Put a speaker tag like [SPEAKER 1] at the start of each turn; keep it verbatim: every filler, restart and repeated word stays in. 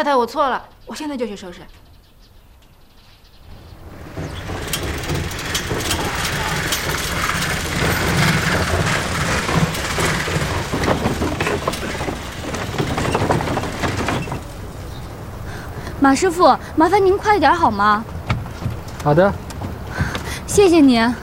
[SPEAKER 1] 太太，我错了，我现在就去收拾。
[SPEAKER 2] 马师傅，麻烦您快点好吗？
[SPEAKER 3] 好的，
[SPEAKER 2] 谢谢您。